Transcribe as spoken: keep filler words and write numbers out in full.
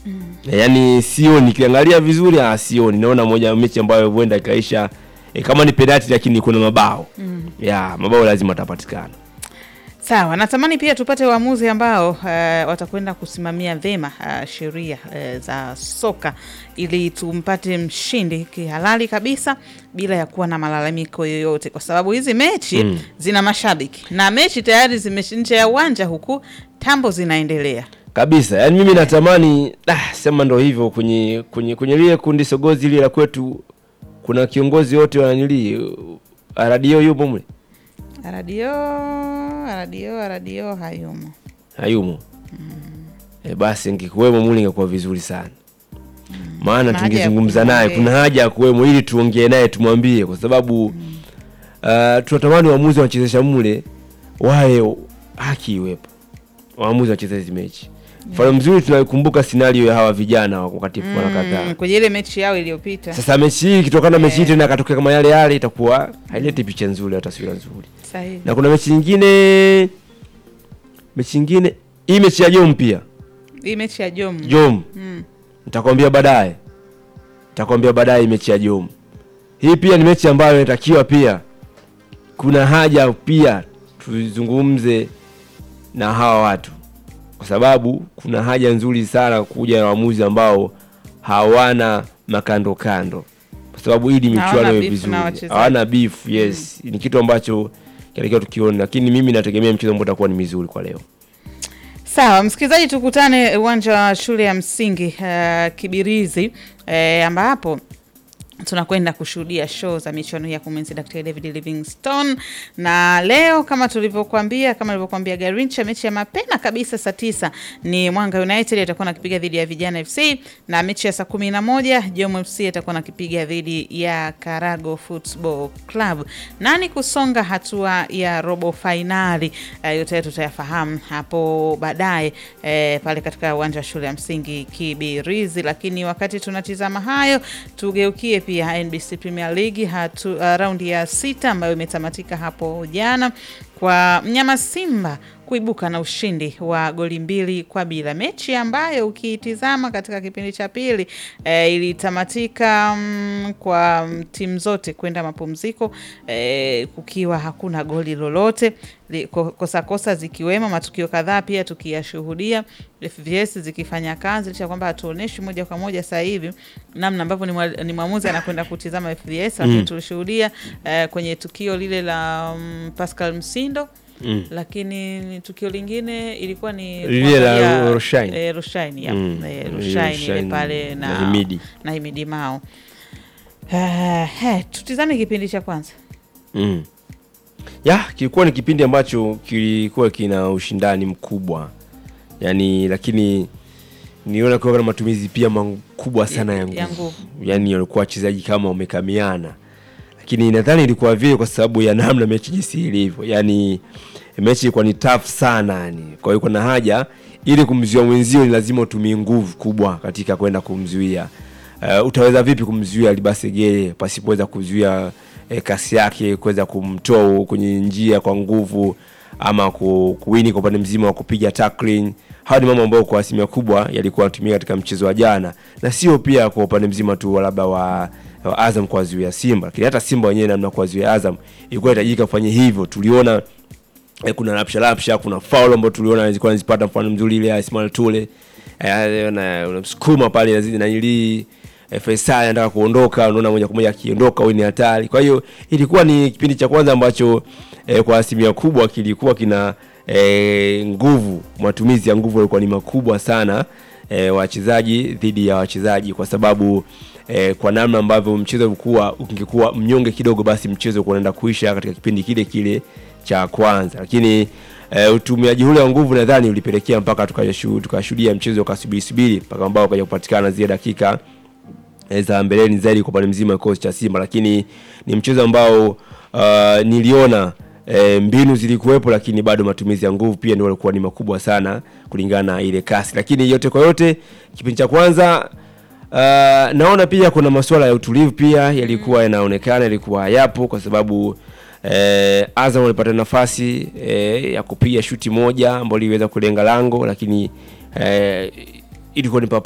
Mm. Yaani sioni, nikiangalia vizuri ah sioni. Naona moja mechi ambayo huenda ikaisha e, kama ni penalty lakini kuna mabao. Mm. Ya, mabao lazima tapatikana. Sawa, natamani pia tupate waamuzi ambao uh, watakwenda kusimamia vema uh, sheria uh, za soka ili tumpate mshindi kihalali kabisa bila ya kuwa na malalamiko yoyote, kwa sababu hizi mechi mm. zina mashabiki na mechi tayari zimeshinje ya uwanja huku tambo zinaendelea. Kabisa. Yaani mimi natamani ah sema ndo hivyo kwenye kwenye kwenye lile kundi sogozi lile la kwetu kuna kiongozi wote wananili radio yupo mle. Radio radio radio hayumo. Hayumo. Mm. E, basi ingekuwemo mule ingekuwa vizuri sana. Mm. Maana tungezungumza naye, kuna haja ya kuwemo ili tuongee naye tumwambie kwa sababu mm. uh, tunatamani waamuzi wachezesha mule wae haki iwepo. Waamuzi wachezesha mechi. Mfano yeah. mzuri tunakumbuka scenario ya hawa vijana wakati mm, wanakataa. Kwenye ile mechi yao iliyopita. Sasa mechi hii kitokana yeah. mechi hii tena katokea kama yale yale itakuwa haileti picha nzuri hata taswira nzuri. Sahihi. Na kuna mechi nyingine mechi nyingine hii mechi ya Jom pia. Hii mechi ya Jom. Jom. Mm. Nitakwambia baadaye. Nitakwambia baadaye mechi ya Jom. Hii pia ni mechi ambayo inatakiwa pia kuna haja pia tuzungumze na hawa watu. Kwa sababu kuna haja nzuri sana kuja na waamuzi ambao hawana makando kando. Kwa sababu hili michuano iwe vizuri. Hawana beef, yes. Mm. Ni kitu ambacho kilikuwa tukiona, lakini mimi nategemea mchezo ambao utakuwa ni mzuri kwa leo. Sawa, msikilizaji, tukutane uwanja wa shule ya msingi uh, Kibirizi eh, ambapo tunakwenda kushuhudia show za michuano ya kumenzi Daktari David Livingstone. Na leo kama tulivyokuambia kama nilivyokuambia Garincha, mechi ya mapema kabisa saa tisa ni Mwanga United atakuwa nakipiga dhidi ya Vijana F C, na mechi ya saa kumi na moja Jom F C atakuwa nakipiga dhidi ya Karago Football Club. Nani kusonga hatua ya robo finali uh, yote tutayafahamu hapo baadaye eh, pale katika uwanja wa shule ya msingi Kibirizi. Lakini wakati tunatizama hayo, tugeukie pia N B C Premier League hatu, uh, raundi ya sita ambayo imetamatika hapo jana kwa mnyama Simba kuibuka na ushindi wa goli mbili kwa bila. Mechi ambayo ukiitizama katika kipindi cha pili e, ilitamatika mm, kwa timu zote kwenda mapumziko e, kukiwa hakuna goli lolote, kosa kosa zikiwemo, matukio kadhaa pia tukiyashuhudia F V S zikifanya kazi, licha kwamba hatuoneshi moja kwa moja sasa hivi namna ambavyo ni, ni mwamuzi anakwenda kutizama F V S. Lakini mm. tulishuhudia e, kwenye tukio lile la um, Pascal Msindo. Mm. Lakini tukio lingine ilikuwa ni ya Rushaini eh, Rushaini ya mm. eh, Rushaini ile pale na na Himidi, na Himidi Mao. Eh, hey, tutizame kipindi cha kwanza. Mm. Ya, kilikuwa ni kipindi ambacho kilikuwa kina ushindani mkubwa. Yaani lakini niona kwa matumizi pia makubwa sana ya nguvu. Yaani walikuwa wachezaji kama wamekamiana. Lakini nadhani ilikuwa vile kwa sababu ya namna mechi jinsi ilivyo. Yaani mechi ilikuwa ni tough sana yani. Kwa hiyo kuna haja ili kumzuia mwenzio ni lazima utumie nguvu kubwa katika kwenda kumzuia. Uh, utaweza vipi kumzuia Libasegeye pasipoweza kuzuia eh, kasi yake, kuweza kumtoa kwenye njia kwa nguvu ama ku, kuwini kwa upande mzima wa kupiga tackling. Hayo ni mambo ambayo kwa asilimia kubwa yalikuwa yanatumika katika mchezo wa jana, na sio pia kwa upande mzima tu labda wa wa Azam kwa zuia Simba. Lakini hata Simba wenyewe namna kwa zuia Azam ilikuwa inahitajika kufanya hivyo. Tuliona eh, kuna rapsha rapsha, kuna foul ambayo tuliona zilikuwa zipata mfano mzuri ile ya Ismail Tule eh, na unamsukuma pale na ili eh, Faisal anataka kuondoka, unaona moja kwa moja akiondoka wewe ni hatari. Kwa hiyo ilikuwa ni kipindi cha kwanza ambacho eh, kwa asilimia kubwa kilikuwa kina eh, nguvu, matumizi ya nguvu yalikuwa ni makubwa sana eh, wachezaji dhidi ya wachezaji, kwa sababu eh, kwa namna ambavyo mchezo ulikuwa ungekuwa mnyonge kidogo, basi mchezo unaenda kuisha katika kipindi kile kile cha kwanza. Lakini e, utumiaji ule wa nguvu nadhani ulipelekea mpaka tukashuhudia mchezo ukasubiri subiri mpaka ambao ukaja kupatikana zile dakika e, za mbeleni zaidi kwa pale mzima kocha cha Simba. Lakini ni mchezo ambao uh, niliona e, mbinu zilikuwepo, lakini bado matumizi ya nguvu pia ndio yalikuwa ni makubwa sana kulingana na ile kasi. Lakini yote kwa yote kipindi cha kwanza Uh, naona pia kuna masuala ya utulivu pia yalikuwa yanaonekana, yalikuwa yapo kwa sababu eh, Azam walipata nafasi eh, ya kupiga shuti moja ambayo iliweza kulenga lango, lakini eh, ilikuwa ni